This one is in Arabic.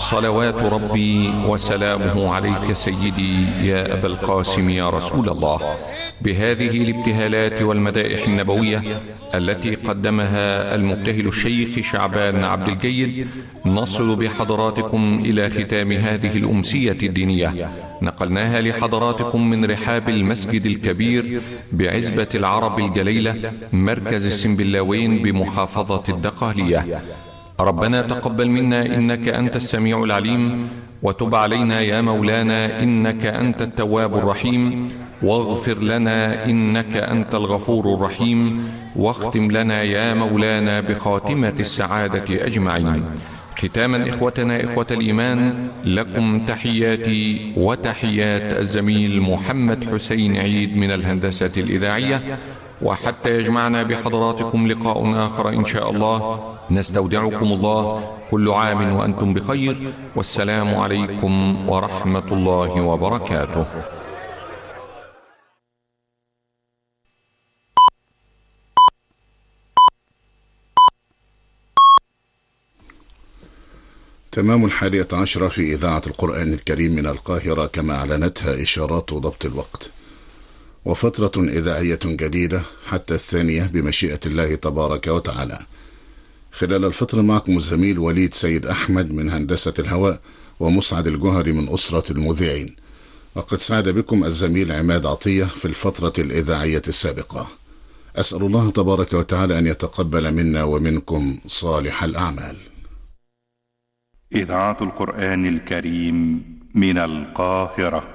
صلوات ربي وسلامه عليك سيدي يا أبا القاسم يا رسول الله، بهذه الابتهالات والمدائح النبوية التي قدمها المبتهل الشيخ شعبان عبد الجيد، نصل بحضراتكم إلى ختام هذه الأمسية الدينية، نقلناها لحضراتكم من رحاب المسجد الكبير بعزبة العرب الجليلة مركز السنبلاوين بمحافظة الدقهلية. ربنا تقبل منا إنك أنت السميع العليم، وتب علينا يا مولانا إنك أنت التواب الرحيم، واغفر لنا إنك أنت الغفور الرحيم، واختم لنا يا مولانا بخاتمة السعادة أجمعين. ختاما إخوتنا إخوة الإيمان، لكم تحياتي وتحيات الزميل محمد حسين عيد من الهندسة الإذاعية، وحتى يجمعنا بحضراتكم لقاء آخر إن شاء الله، نستودعكم الله، كل عام وأنتم بخير، والسلام عليكم ورحمة الله وبركاته. تمام 11 في إذاعة القرآن الكريم من القاهرة كما أعلنتها إشارات ضبط الوقت، وفترة إذاعية جديدة حتى 2 بمشيئة الله تبارك وتعالى. خلال الفترة معكم الزميل وليد سيد أحمد من هندسة الهواء، ومسعد الجهري من أسرة المذيعين، وقد سعد بكم الزميل عماد عطية في الفترة الإذاعية السابقة. أسأل الله تبارك وتعالى أن يتقبل منا ومنكم صالح الأعمال. إذاعة القرآن الكريم من القاهرة.